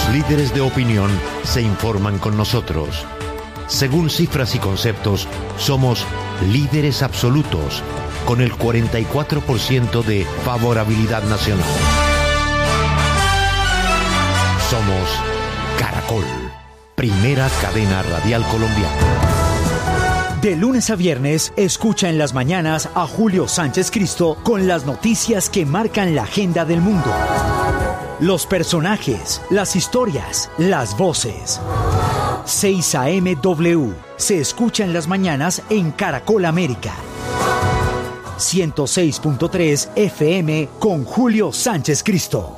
Los líderes de opinión se informan con nosotros. Según cifras y conceptos, somos líderes absolutos, con el 44% de favorabilidad nacional. Somos Caracol, primera cadena radial colombiana. De lunes a viernes, escucha en las mañanas a Julio Sánchez Cristo con las noticias que marcan la agenda del mundo. Los personajes, las historias, las voces. 6 AM W se escucha en las mañanas en Caracol América. 106.3 FM con Julio Sánchez Cristo.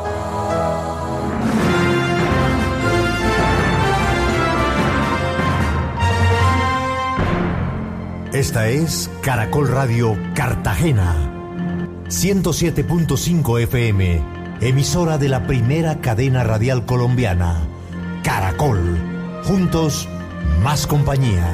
Esta es Caracol Radio Cartagena. 107.5 FM, emisora de la primera cadena radial colombiana. Caracol, juntos, más compañía.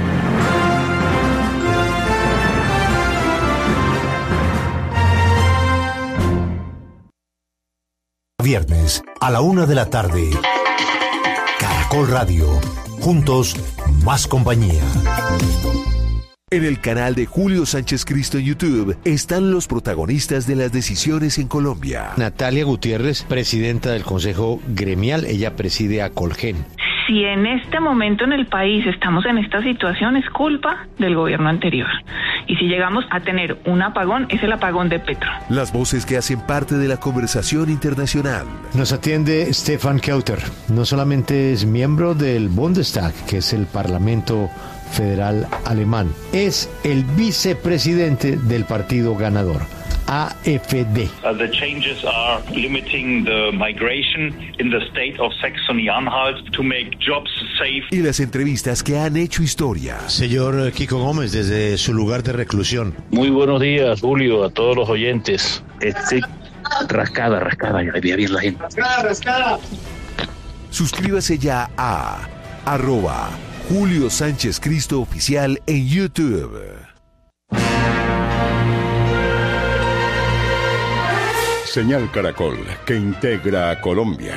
Viernes a la 1 de la tarde. Caracol Radio. Juntos, más compañía. En el canal de Julio Sánchez Cristo en YouTube están los protagonistas de las decisiones en Colombia. Natalia Gutiérrez, presidenta del Consejo Gremial, ella preside a Colgen. Si en este momento en el país estamos en esta situación, es culpa del gobierno anterior. Y si llegamos a tener un apagón, es el apagón de Petro. Las voces que hacen parte de la conversación internacional. Nos atiende Stefan Kauter. No solamente es miembro del Bundestag, que es el Parlamento Federal Alemán, es el vicepresidente del partido ganador, AfD. The changes are limiting the migration in the state of Saxony-Anhalt to make jobs safe. Y las entrevistas que han hecho historia. Señor Kiko Gómez, desde su lugar de reclusión. Muy buenos días, Julio, a todos los oyentes. Rascada, ya le veía bien la gente. Rascada. Suscríbase ya a @Julio Sánchez Cristo Oficial en YouTube. Señal Caracol, que integra a Colombia.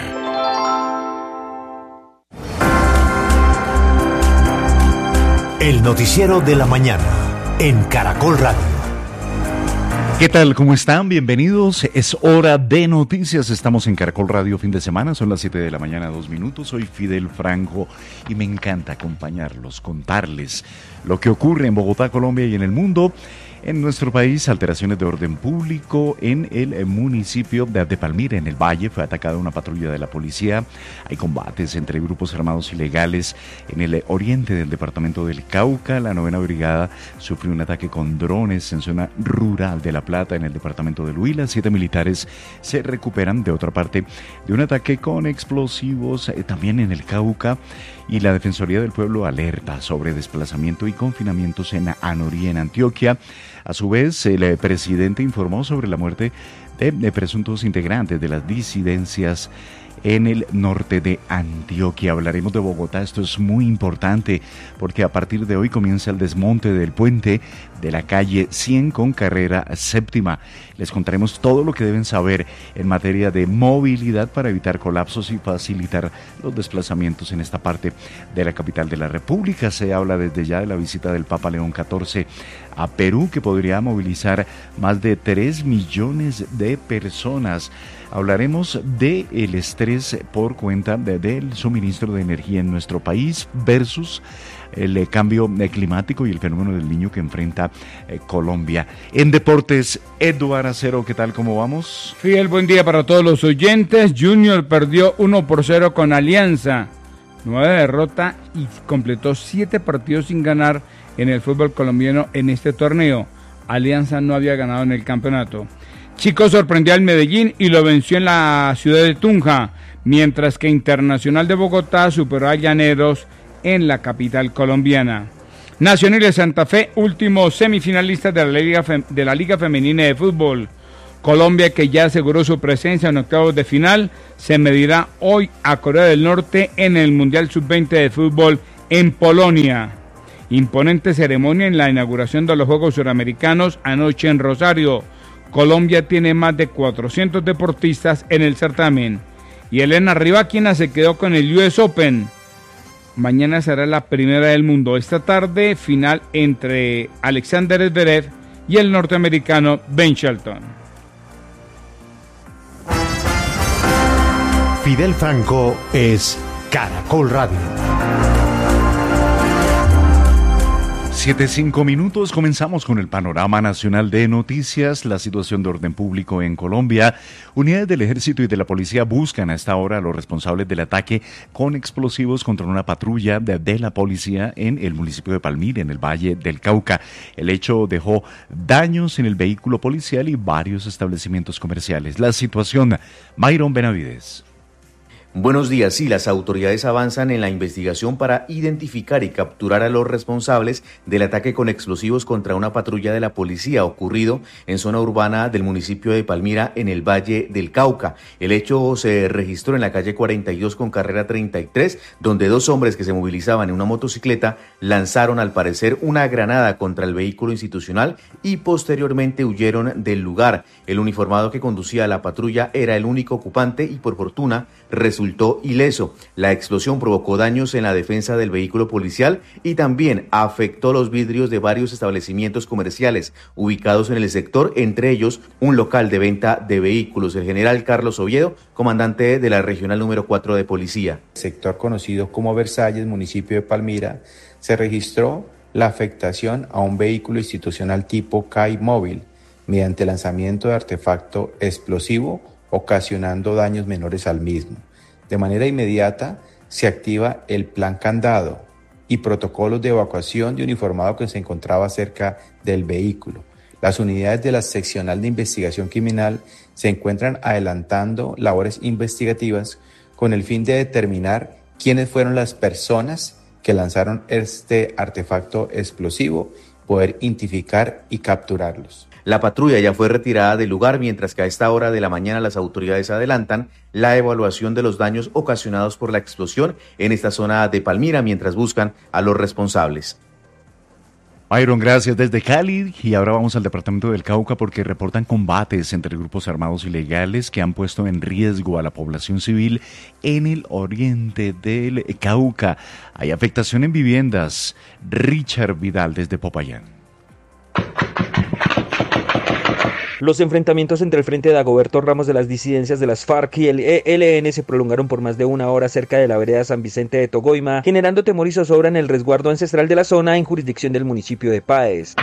El noticiero de la mañana en Caracol Radio. ¿Qué tal? ¿Cómo están? Bienvenidos. Es hora de noticias. Estamos en Caracol Radio fin de semana. Son las 7 de la mañana, 2 minutos. Soy Fidel Franco y me encanta acompañarlos, contarles lo que ocurre en Bogotá, Colombia y en el mundo. En nuestro país, alteraciones de orden público en el municipio de Palmira, en el Valle. Fue atacada una patrulla de la policía. Hay combates entre grupos armados ilegales en el oriente del departamento del Cauca. La 9ª Brigada sufrió un ataque con drones en zona rural de La Plata, en el departamento del Huila. 7 militares se recuperan de otra parte de un ataque con explosivos también en el Cauca. Y la Defensoría del Pueblo alerta sobre desplazamiento y confinamientos en Anorí, en Antioquia. A su vez, el presidente informó sobre la muerte de presuntos integrantes de las disidencias en el norte de Antioquia. Hablaremos de Bogotá. Esto es muy importante porque a partir de hoy comienza el desmonte del puente de la calle 100 con carrera séptima. Les contaremos todo lo que deben saber en materia de movilidad para evitar colapsos y facilitar los desplazamientos en esta parte de la capital de la República. Se habla desde ya de la visita del Papa León XIV a Perú, que podría movilizar más de 3 millones de personas. Hablaremos del estrés por cuenta del suministro de energía en nuestro país versus el cambio climático y el fenómeno del Niño que enfrenta Colombia. En deportes, Eduardo Acero, ¿qué tal? ¿Cómo vamos? Fidel, buen día para todos los oyentes. Junior perdió 1-0 con Alianza. Nueva derrota y completó 7 partidos sin ganar en el fútbol colombiano en este torneo. Alianza no había ganado en el campeonato. Chico sorprendió al Medellín y lo venció en la ciudad de Tunja, mientras que Internacional de Bogotá superó a Llaneros en la capital colombiana. Nacional de Santa Fe, últimos semifinalistas de la Liga Femenina de Fútbol. Colombia, que ya aseguró su presencia en octavos de final, se medirá hoy a Corea del Norte en el Mundial Sub-20 de Fútbol en Polonia. Imponente ceremonia en la inauguración de los Juegos Suramericanos anoche en Rosario. Colombia tiene más de 400 deportistas en el certamen. Y Elena Rybakina se quedó con el US Open. Mañana será la primera del mundo. Esta tarde, final entre Alexander Zverev y el norteamericano Ben Shelton. Fidel Franco es Caracol Radio. 7:05, comenzamos con el panorama nacional de noticias. La situación de orden público en Colombia. Unidades del Ejército y de la Policía buscan a esta hora a los responsables del ataque con explosivos contra una patrulla de la policía en el municipio de Palmira, en el Valle del Cauca. El hecho dejó daños en el vehículo policial y varios establecimientos comerciales. La situación, Mayron Benavides. Buenos días. Sí, las autoridades avanzan en la investigación para identificar y capturar a los responsables del ataque con explosivos contra una patrulla de la policía ocurrido en zona urbana del municipio de Palmira, en el Valle del Cauca. El hecho se registró en la calle 42 con carrera 33, donde dos hombres que se movilizaban en una motocicleta lanzaron al parecer una granada contra el vehículo institucional y posteriormente huyeron del lugar. El uniformado que conducía a la patrulla era el único ocupante y por fortuna resultó ileso. La explosión provocó daños en la defensa del vehículo policial y también afectó los vidrios de varios establecimientos comerciales ubicados en el sector, entre ellos un local de venta de vehículos. El general Carlos Oviedo, comandante de la regional número 4 de policía. Sector conocido como Versalles, municipio de Palmira, se registró la afectación a un vehículo institucional tipo CAI móvil mediante lanzamiento de artefacto explosivo, ocasionando daños menores al mismo. De manera inmediata se activa el plan candado y protocolos de evacuación de uniformado que se encontraba cerca del vehículo. Las unidades de la seccional de investigación criminal se encuentran adelantando labores investigativas con el fin de determinar quiénes fueron las personas que lanzaron este artefacto explosivo, poder identificar y capturarlos. La patrulla ya fue retirada del lugar, mientras que a esta hora de la mañana las autoridades adelantan la evaluación de los daños ocasionados por la explosión en esta zona de Palmira, mientras buscan a los responsables. Byron, gracias desde Cali. Y ahora vamos al departamento del Cauca porque reportan combates entre grupos armados ilegales que han puesto en riesgo a la población civil en el oriente del Cauca. Hay afectación en viviendas. Richard Vidal desde Popayán. Los enfrentamientos entre el Frente de Dagoberto Ramos de las disidencias de las FARC y el ELN se prolongaron por más de una hora cerca de la vereda San Vicente de Togoima, generando temor y zozobra en el resguardo ancestral de la zona en jurisdicción del municipio de Páez.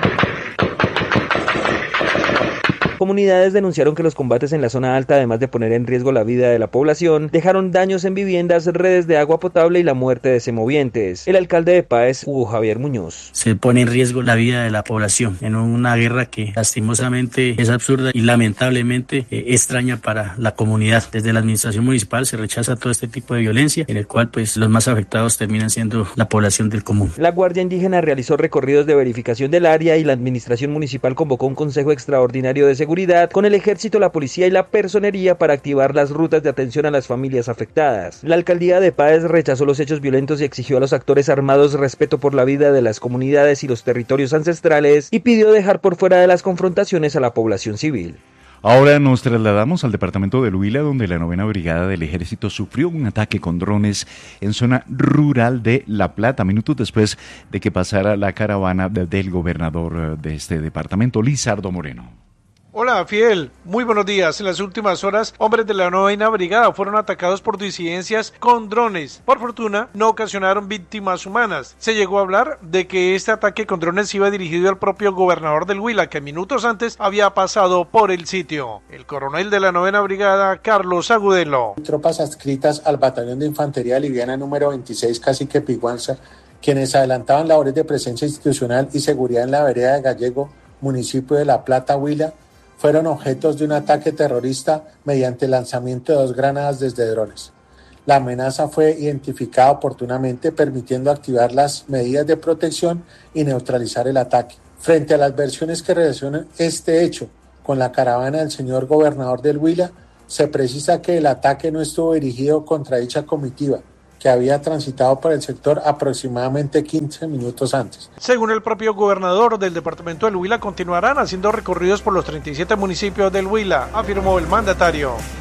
Comunidades denunciaron que los combates en la zona alta, además de poner en riesgo la vida de la población, dejaron daños en viviendas, redes de agua potable y la muerte de semovientes. El alcalde de Páez, Hugo Javier Muñoz. Se pone en riesgo la vida de la población en una guerra que lastimosamente es absurda y lamentablemente extraña para la comunidad. Desde la administración municipal se rechaza todo este tipo de violencia, en el cual pues los más afectados terminan siendo la población del común. La Guardia Indígena realizó recorridos de verificación del área y la administración municipal convocó un consejo extraordinario de seguridad con el ejército, la policía y la personería para activar las rutas de atención a las familias afectadas. La alcaldía de Páez rechazó los hechos violentos y exigió a los actores armados respeto por la vida de las comunidades y los territorios ancestrales y pidió dejar por fuera de las confrontaciones a la población civil. Ahora nos trasladamos al departamento del Huila, donde la 9ª Brigada del Ejército sufrió un ataque con drones en zona rural de La Plata, minutos después de que pasara la caravana del gobernador de este departamento, Lizardo Moreno. Hola Fidel, muy buenos días. En las últimas horas, hombres de la 9ª Brigada fueron atacados por disidencias con drones. Por fortuna, no ocasionaron víctimas humanas. Se llegó a hablar de que este ataque con drones iba dirigido al propio gobernador del Huila, que minutos antes había pasado por el sitio. El coronel de la 9ª Brigada, Carlos Agudelo. Tropas adscritas al batallón de infantería liviana número 26 Cacique Piguanza, quienes adelantaban labores de presencia institucional y seguridad en la vereda de Gallego, municipio de La Plata, Huila, fueron objetos de un ataque terrorista mediante el lanzamiento de 2 granadas desde drones. La amenaza fue identificada oportunamente, permitiendo activar las medidas de protección y neutralizar el ataque. Frente a las versiones que relacionan este hecho con la caravana del señor gobernador del Huila, se precisa que el ataque no estuvo dirigido contra dicha comitiva, que había transitado por el sector aproximadamente 15 minutos antes. Según el propio gobernador del departamento del Huila, continuarán haciendo recorridos por los 37 municipios del Huila, afirmó el mandatario.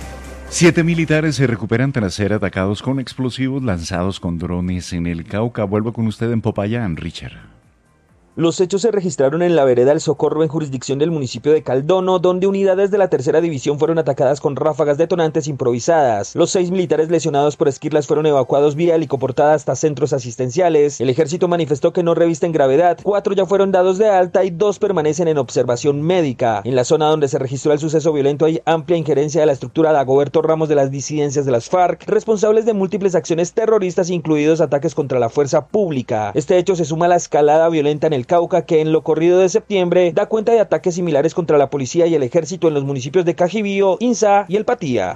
7 militares se recuperan tras ser atacados con explosivos lanzados con drones en el Cauca. Vuelvo con usted en Popayán, Richard. Los hechos se registraron en la vereda El Socorro, en jurisdicción del municipio de Caldono, donde unidades de la tercera división fueron atacadas con ráfagas detonantes improvisadas. Los 6 militares lesionados por esquirlas fueron evacuados vía helicoportada hasta centros asistenciales. El ejército manifestó que no revisten gravedad. 4 ya fueron dados de alta y 2 permanecen en observación médica. En la zona donde se registró el suceso violento hay amplia injerencia de la estructura Dagoberto Ramos de las disidencias de las FARC, responsables de múltiples acciones terroristas, incluidos ataques contra la fuerza pública. Este hecho se suma a la escalada violenta en el Cauca, que en lo corrido de septiembre da cuenta de ataques similares contra la policía y el ejército en los municipios de Cajibío, Insa y El Patía.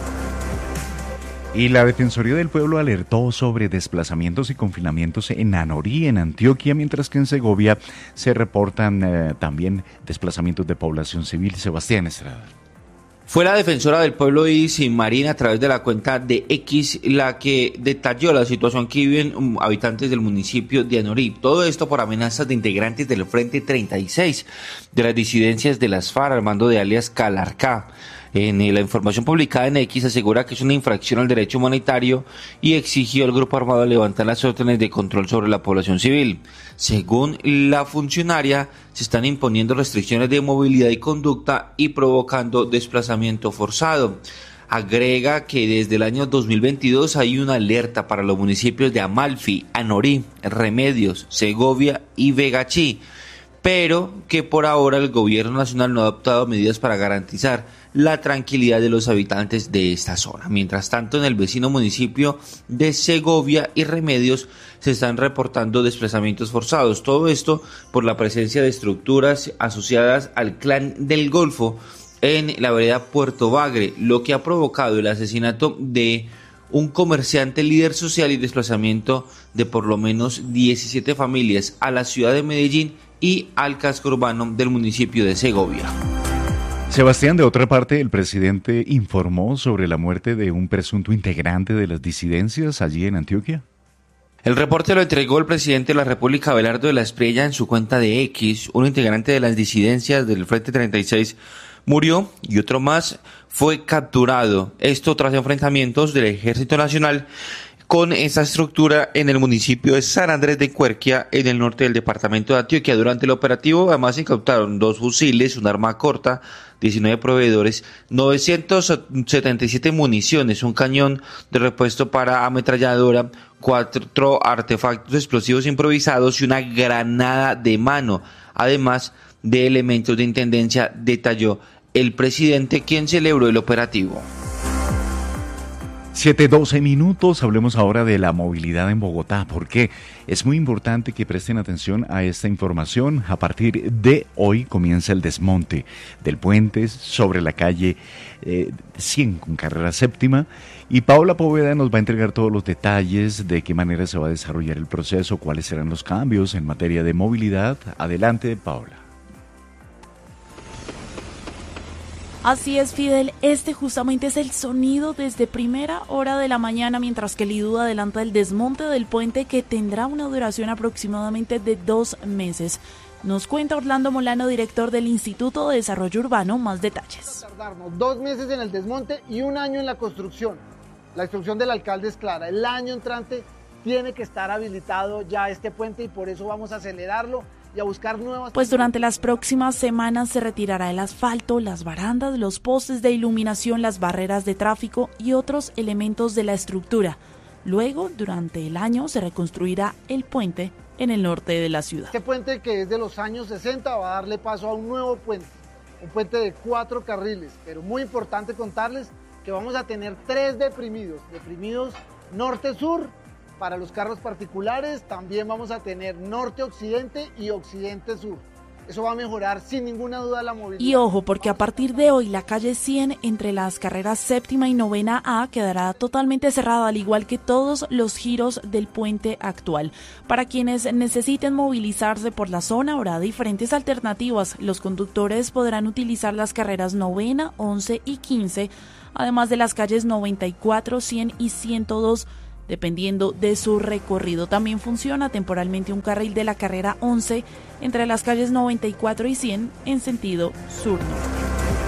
Y la Defensoría del Pueblo alertó sobre desplazamientos y confinamientos en Anorí, en Antioquia, mientras que en Segovia se reportan también desplazamientos de población civil. Sebastián Estrada. Fue la defensora del pueblo Isis Marín, a través de la cuenta de X, la que detalló la situación que viven habitantes del municipio de Anorí. Todo esto por amenazas de integrantes del Frente 36 de las disidencias de las FARC, al mando de alias Calarcá. En la información publicada en X asegura que es una infracción al derecho humanitario y exigió al grupo armado levantar las órdenes de control sobre la población civil. Según la funcionaria, se están imponiendo restricciones de movilidad y conducta y provocando desplazamiento forzado. Agrega que desde el año 2022 hay una alerta para los municipios de Amalfi, Anorí, Remedios, Segovia y Vegachí, pero que por ahora el gobierno nacional no ha adoptado medidas para garantizar la tranquilidad de los habitantes de esta zona. Mientras tanto, en el vecino municipio de Segovia y Remedios se están reportando desplazamientos forzados. Todo esto por la presencia de estructuras asociadas al Clan del Golfo en la vereda Puerto Bagre, lo que ha provocado el asesinato de un comerciante líder social y desplazamiento de por lo menos 17 familias a la ciudad de Medellín y al casco urbano del municipio de Segovia. Sebastián, de otra parte, el presidente informó sobre la muerte de un presunto integrante de las disidencias allí en Antioquia. El reporte lo entregó el presidente de la República, Abelardo de la Espriella, en su cuenta de X. Un integrante de las disidencias del Frente 36 murió y otro más fue capturado. Esto tras enfrentamientos del Ejército Nacional con esa estructura en el municipio de San Andrés de Cuerquia, en el norte del departamento de Antioquia. Durante el operativo, además, se incautaron 2 fusiles, un arma corta, 19 proveedores, 977 municiones, un cañón de repuesto para ametralladora, 4 artefactos explosivos improvisados y una granada de mano, además de elementos de intendencia, detalló el presidente, quien celebró el operativo. 7:12 minutos, hablemos ahora de la movilidad en Bogotá, porque es muy importante que presten atención a esta información. A partir de hoy comienza el desmonte del puente sobre la calle 100 con carrera séptima, y Paola Poveda nos va a entregar todos los detalles de qué manera se va a desarrollar el proceso, cuáles serán los cambios en materia de movilidad. Adelante, Paola. Así es, Fidel, este justamente es el sonido desde primera hora de la mañana, mientras que el IDU adelanta el desmonte del puente, que tendrá una duración aproximadamente de 2 meses. Nos cuenta Orlando Molano, director del Instituto de Desarrollo Urbano, más detalles. Tardarnos 2 meses en el desmonte y 1 año en la construcción. La instrucción del alcalde es clara: el año entrante tiene que estar habilitado ya este puente, y por eso vamos a acelerarlo y a buscar nuevas... Pues durante las próximas semanas se retirará el asfalto, las barandas, los postes de iluminación, las barreras de tráfico y otros elementos de la estructura. Luego, durante el año, se reconstruirá el puente en el norte de la ciudad. Este puente, que es de los años 60, va a darle paso a un nuevo puente, un puente de 4 carriles, pero muy importante contarles que vamos a tener 3 deprimidos norte-sur. Para los carros particulares también vamos a tener norte-occidente y occidente-sur. Eso va a mejorar sin ninguna duda la movilidad. Y ojo, porque a partir de hoy la calle 100 entre las carreras séptima y novena A quedará totalmente cerrada, al igual que todos los giros del puente actual. Para quienes necesiten movilizarse por la zona, habrá diferentes alternativas. Los conductores podrán utilizar las carreras novena, 11 y 15, además de las calles 94, 100 y 102, dependiendo de su recorrido. También funciona temporalmente un carril de la carrera 11 entre las calles 94 y 100 en sentido sur-norte.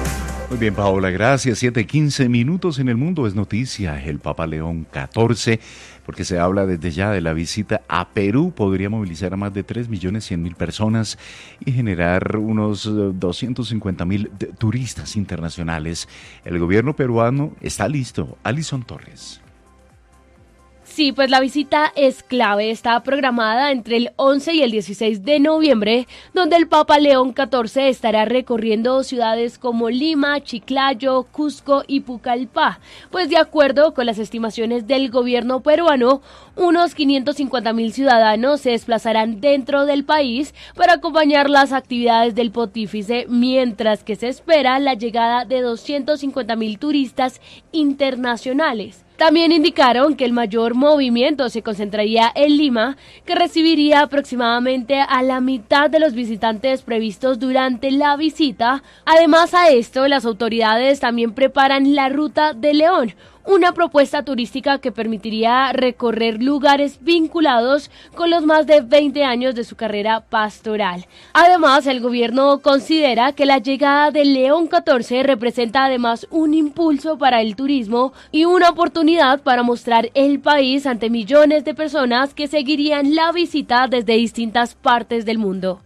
Muy bien, Paola, gracias. 7:15 minutos en el mundo es noticia. El Papa León XIV, porque se habla desde ya de la visita a Perú, podría movilizar a más de 3.100.000 personas y generar unos 250.000 turistas internacionales. El gobierno peruano está listo. Alison Torres. Sí, pues la visita es clave. Está programada entre el 11 y el 16 de noviembre, donde el Papa León XIV estará recorriendo ciudades como Lima, Chiclayo, Cusco y Pucallpa. Pues de acuerdo con las estimaciones del gobierno peruano, unos 550.000 ciudadanos se desplazarán dentro del país para acompañar las actividades del pontífice, mientras que se espera la llegada de 250.000 turistas internacionales. También indicaron que el mayor movimiento se concentraría en Lima, que recibiría aproximadamente a la mitad de los visitantes previstos durante la visita. Además a esto, las autoridades también preparan la Ruta de León, una propuesta turística que permitiría recorrer lugares vinculados con los más de 20 años de su carrera pastoral. Además, el gobierno considera que la llegada de León XIV representa además un impulso para el turismo y una oportunidad para mostrar el país ante millones de personas que seguirían la visita desde distintas partes del mundo.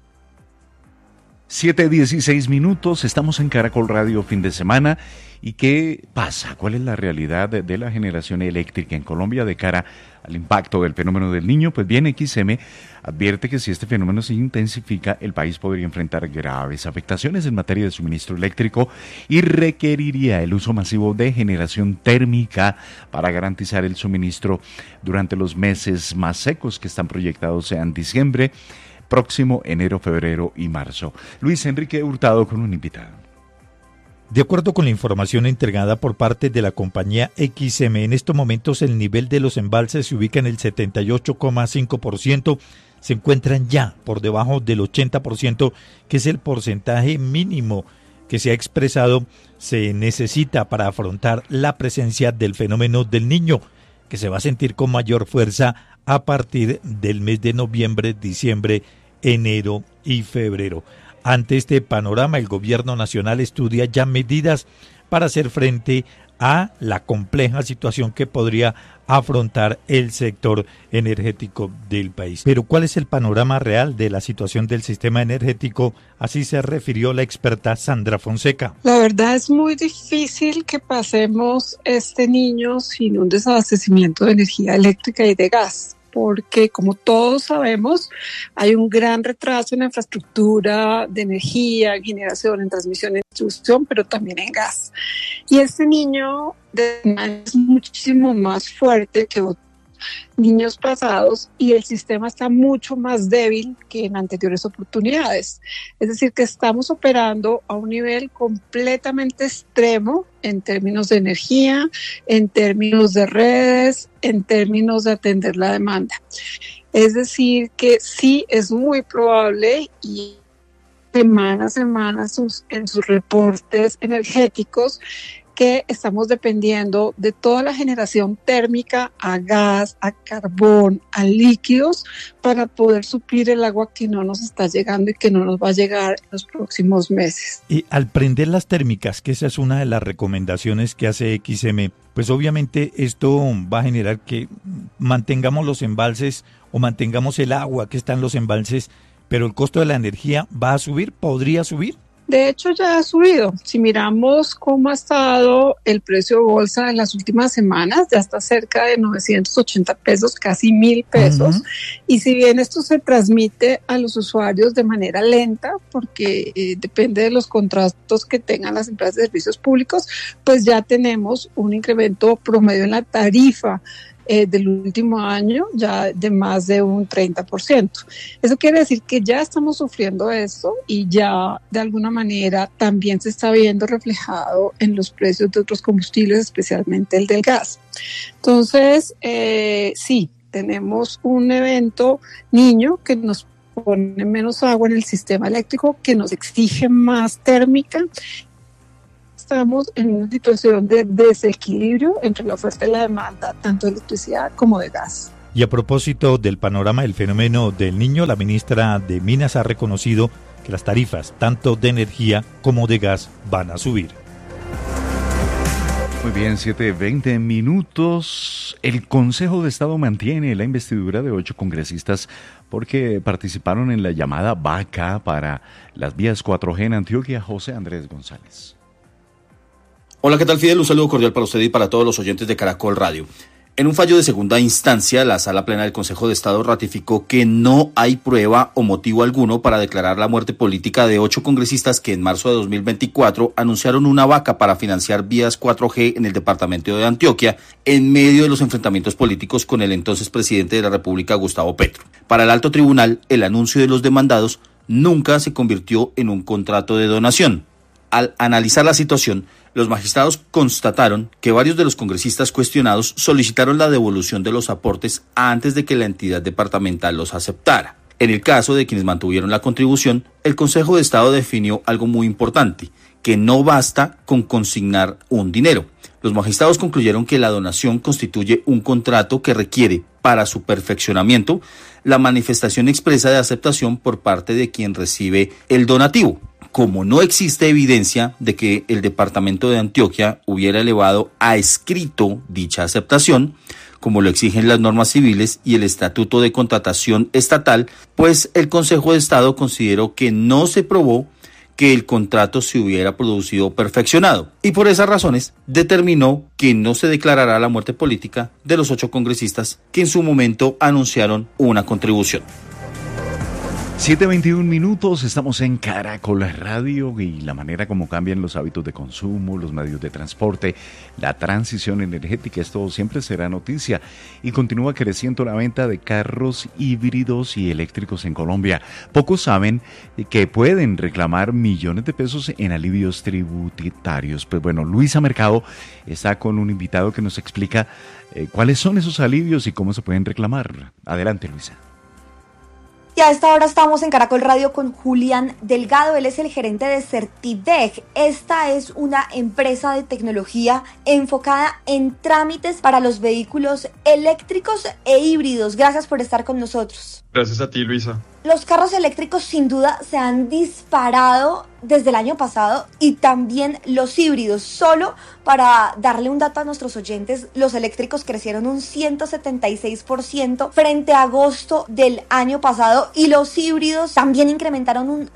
7:16 minutos, estamos en Caracol Radio fin de semana. ¿Y qué pasa? ¿Cuál es la realidad de la generación eléctrica en Colombia de cara al impacto del fenómeno del Niño? Pues bien, XM advierte que si este fenómeno se intensifica, el país podría enfrentar graves afectaciones en materia de suministro eléctrico y requeriría el uso masivo de generación térmica para garantizar el suministro durante los meses más secos que están proyectados sean diciembre, próximo enero, febrero y marzo. Luis Enrique Hurtado con un invitado. De acuerdo con la información entregada por parte de la compañía XM, en estos momentos el nivel de los embalses se ubica en el 78,5%, se encuentran ya por debajo del 80%, que es el porcentaje mínimo que se ha expresado se necesita para afrontar la presencia del fenómeno del Niño, que se va a sentir con mayor fuerza a partir del mes de noviembre, diciembre, enero y febrero. Ante este panorama, el gobierno nacional estudia ya medidas para hacer frente a la compleja situación que podría afrontar el sector energético del país. Pero ¿cuál es el panorama real de la situación del sistema energético? Así se refirió la experta Sandra Fonseca. La verdad es muy difícil que pasemos este Niño sin un desabastecimiento de energía eléctrica y de gas, porque como todos sabemos hay un gran retraso en la infraestructura de energía, en generación, en transmisión, en distribución, pero también en gas. Y este Niño es muchísimo más fuerte que otros niños pasados y el sistema está mucho más débil que en anteriores oportunidades. Es decir, que estamos operando a un nivel completamente extremo en términos de energía, en términos de redes, en términos de atender la demanda. Es decir, que sí es muy probable y semana a semana en sus reportes energéticos que estamos dependiendo de toda la generación térmica a gas, a carbón, a líquidos para poder suplir el agua que no nos está llegando y que no nos va a llegar en los próximos meses. Y al prender las térmicas, que esa es una de las recomendaciones que hace XM, pues obviamente esto va a generar que mantengamos los embalses o mantengamos el agua que está en los embalses, pero el costo de la energía va a subir, podría subir. De hecho, ya ha subido. Si miramos cómo ha estado el precio bolsa en las últimas semanas, ya está cerca de 980 pesos, casi 1,000 pesos. Uh-huh. Y si bien esto se transmite a los usuarios de manera lenta, porque depende de los contratos que tengan las empresas de servicios públicos, pues ya tenemos un incremento promedio en la tarifa del último año ya de más de un 30%. Eso quiere decir que ya estamos sufriendo esto y ya de alguna manera también se está viendo reflejado en los precios de otros combustibles, especialmente el del gas. Entonces, sí, tenemos un evento Niño que nos pone menos agua en el sistema eléctrico, que nos exige más térmica. Estamos en una situación de desequilibrio entre la oferta y la demanda, tanto de electricidad como de gas. Y a propósito del panorama del fenómeno del Niño, la ministra de Minas ha reconocido que las tarifas, tanto de energía como de gas, van a subir. Muy bien, 7:20 minutos. El Consejo de Estado mantiene la investidura de 8 congresistas porque participaron en la llamada vaca para las vías 4G en Antioquia. José Andrés González. Hola, ¿qué tal, Fidel? Un saludo cordial para usted y para todos los oyentes de Caracol Radio. En un fallo de segunda instancia, la Sala Plena del Consejo de Estado ratificó que no hay prueba o motivo alguno para declarar la muerte política de 8 congresistas que en marzo de 2024 anunciaron una vaca para financiar vías 4G en el departamento de Antioquia en medio de los enfrentamientos políticos con el entonces presidente de la República, Gustavo Petro. Para el alto tribunal, el anuncio de los demandados nunca se convirtió en un contrato de donación. Al analizar la situación, los magistrados constataron que varios de los congresistas cuestionados solicitaron la devolución de los aportes antes de que la entidad departamental los aceptara. En el caso de quienes mantuvieron la contribución, el Consejo de Estado definió algo muy importante, que no basta con consignar un dinero. Los magistrados concluyeron que la donación constituye un contrato que requiere, para su perfeccionamiento, la manifestación expresa de aceptación por parte de quien recibe el donativo. Como no existe evidencia de que el departamento de Antioquia hubiera elevado a escrito dicha aceptación, como lo exigen las normas civiles y el Estatuto de Contratación Estatal, pues el Consejo de Estado consideró que no se probó que el contrato se hubiera producido perfeccionado y por esas razones determinó que no se declarará la muerte política de los 8 congresistas que en su momento anunciaron una contribución. 7:21 minutos, estamos en Caracol Radio y la manera como cambian los hábitos de consumo, los medios de transporte, la transición energética, esto siempre será noticia y continúa creciendo la venta de carros híbridos y eléctricos en Colombia. Pocos saben que pueden reclamar millones de pesos en alivios tributarios. Pues bueno, Luisa Mercado está con un invitado que nos explica cuáles son esos alivios y cómo se pueden reclamar. Adelante, Luisa. Y a esta hora estamos en Caracol Radio con Julián Delgado, él es el gerente de Certidec. Esta es una empresa de tecnología enfocada en trámites para los vehículos eléctricos e híbridos. Gracias por estar con nosotros. Gracias a ti, Luisa. Los carros eléctricos sin duda se han disparado desde el año pasado y también los híbridos. Solo para darle un dato a nuestros oyentes, los eléctricos crecieron un 176% frente a agosto del año pasado y los híbridos también incrementaron un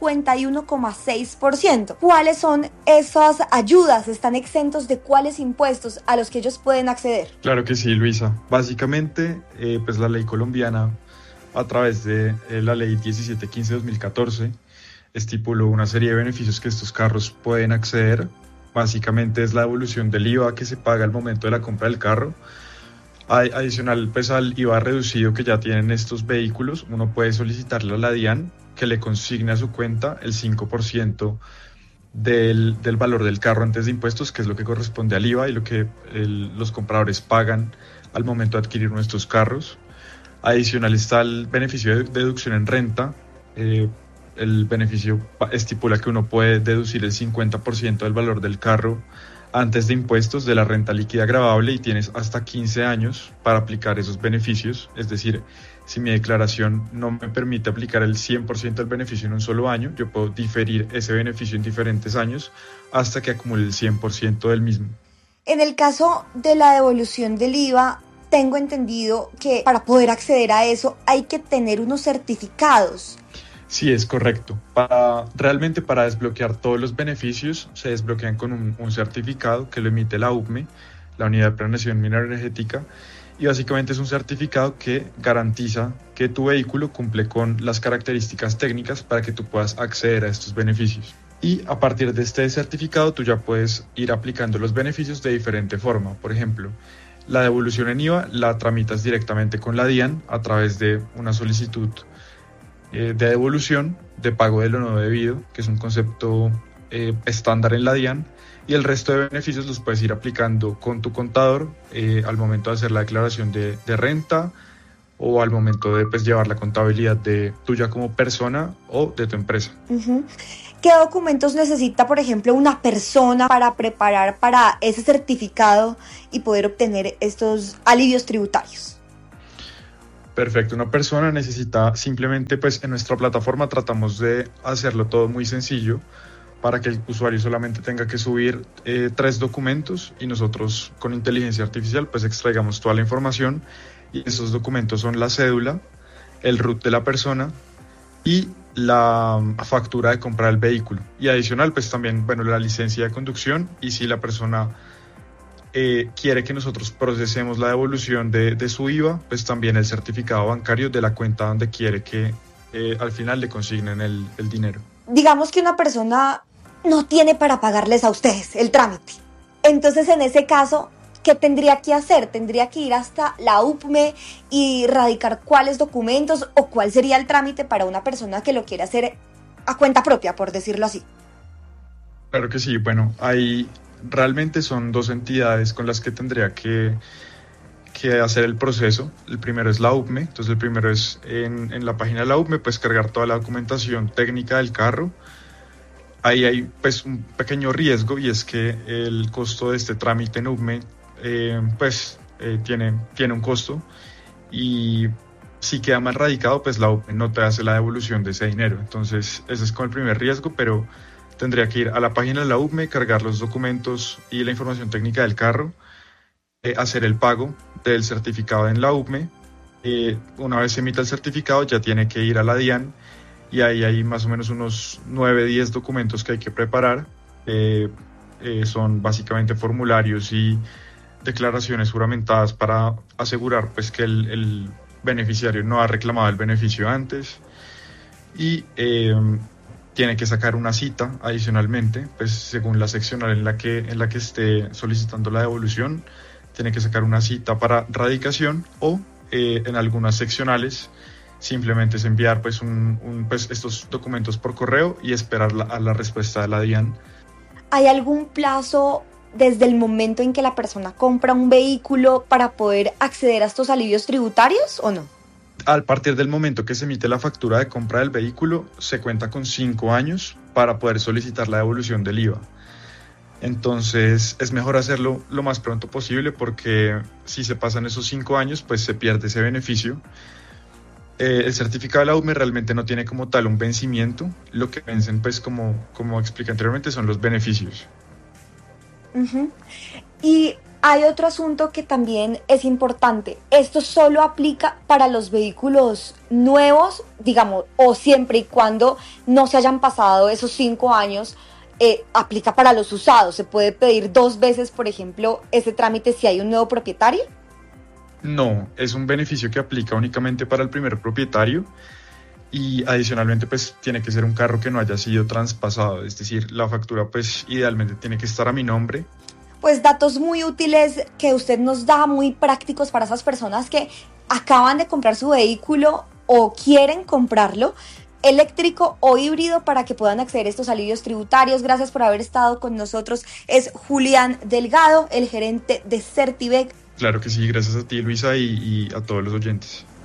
51,6%. ¿Cuáles son esas ayudas? ¿Están exentos de cuáles impuestos a los que ellos pueden acceder? Claro que sí, Luisa. Básicamente, pues la ley colombiana, a través de la ley 1715-2014, estipuló una serie de beneficios que estos carros pueden acceder. Básicamente es la devolución del IVA que se paga al momento de la compra del carro. Adicional pues al IVA reducido que ya tienen estos vehículos, uno puede solicitarle a la DIAN que le consigne a su cuenta el 5% del valor del carro antes de impuestos, que es lo que corresponde al IVA y lo que los compradores pagan al momento de adquirir nuestros carros. Adicional está el beneficio de deducción en renta. El beneficio estipula que uno puede deducir el 50% del valor del carro antes de impuestos de la renta líquida gravable y tienes hasta 15 años para aplicar esos beneficios. Es decir, si mi declaración no me permite aplicar el 100% del beneficio en un solo año, yo puedo diferir ese beneficio en diferentes años hasta que acumule el 100% del mismo. En el caso de la devolución del IVA, tengo entendido que para poder acceder a eso hay que tener unos certificados. Sí, es correcto. Realmente para desbloquear todos los beneficios se desbloquean con un certificado que lo emite la UCME, la Unidad de Planeación Minera Energética, y básicamente es un certificado que garantiza que tu vehículo cumple con las características técnicas para que tú puedas acceder a estos beneficios. Y a partir de este certificado tú ya puedes ir aplicando los beneficios de diferente forma. Por ejemplo, la devolución en IVA la tramitas directamente con la DIAN a través de una solicitud de devolución de pago de lo no debido, que es un concepto estándar en la DIAN, y el resto de beneficios los puedes ir aplicando con tu contador al momento de hacer la declaración de renta o al momento de llevar la contabilidad de tuya como persona o de tu empresa. Uh-huh. ¿Qué documentos necesita, por ejemplo, una persona para preparar para ese certificado y poder obtener estos alivios tributarios? Perfecto, una persona necesita simplemente, en nuestra plataforma tratamos de hacerlo todo muy sencillo. para que el usuario solamente tenga que subir 3 documentos y nosotros con inteligencia artificial pues extraigamos toda la información, y esos documentos son la cédula, el RUT de la persona y la factura de compra del vehículo, y adicional pues también, bueno, la licencia de conducción, y si la persona quiere que nosotros procesemos la devolución de su IVA, pues también el certificado bancario de la cuenta donde quiere que al final le consignen el dinero. Digamos que una persona no tiene para pagarles a ustedes el trámite. Entonces, en ese caso, ¿qué tendría que hacer? ¿Tendría que ir hasta la UPME y radicar cuáles documentos, o cuál sería el trámite para una persona que lo quiere hacer a cuenta propia, por decirlo así? Claro que sí. Bueno, hay realmente son 2 entidades con las que tendría que hacer el proceso. El primero es la UPME. Entonces el primero es en la página de la UPME, pues cargar toda la documentación técnica del carro. Ahí hay pues un pequeño riesgo, y es que el costo de este trámite en UPME tiene un costo, y si queda mal radicado, pues la UPME no te hace la devolución de ese dinero. Entonces ese es como el primer riesgo, pero tendría que ir a la página de la UPME, cargar los documentos y la información técnica del carro, hacer el pago del certificado en la UPME. Una vez se emita el certificado, ya tiene que ir a la DIAN, y ahí hay más o menos unos 9-10 documentos que hay que preparar. Son básicamente formularios y declaraciones juramentadas para asegurar pues que el beneficiario no ha reclamado el beneficio antes, y tiene que sacar una cita adicionalmente, pues según la seccional en la que esté solicitando la devolución, tiene que sacar una cita para radicación, o en algunas seccionales simplemente es enviar pues estos documentos por correo y esperar a la respuesta de la DIAN. ¿Hay algún plazo desde el momento en que la persona compra un vehículo para poder acceder a estos alivios tributarios, o no? A partir del momento que se emite la factura de compra del vehículo, se cuenta con 5 años para poder solicitar la devolución del IVA. Entonces es mejor hacerlo lo más pronto posible, porque si se pasan esos 5 años, pues se pierde ese beneficio. El certificado de la UPME realmente no tiene como tal un vencimiento. Lo que vencen, pues como expliqué anteriormente, son los beneficios. Uh-huh. Y hay otro asunto que también es importante. ¿Esto solo aplica para los vehículos nuevos, digamos, o siempre y cuando no se hayan pasado esos 5 años, aplica para los usados? ¿Se puede pedir 2 veces, por ejemplo, ese trámite si hay un nuevo propietario? No, es un beneficio que aplica únicamente para el primer propietario, y adicionalmente pues tiene que ser un carro que no haya sido traspasado, es decir, la factura pues idealmente tiene que estar a mi nombre. Pues datos muy útiles que usted nos da, muy prácticos para esas personas que acaban de comprar su vehículo o quieren comprarlo, eléctrico o híbrido, para que puedan acceder a estos alivios tributarios. Gracias por haber estado con nosotros. Es Julián Delgado, el gerente de Certibec. Claro que sí, gracias a ti, Luisa, y a todos los oyentes.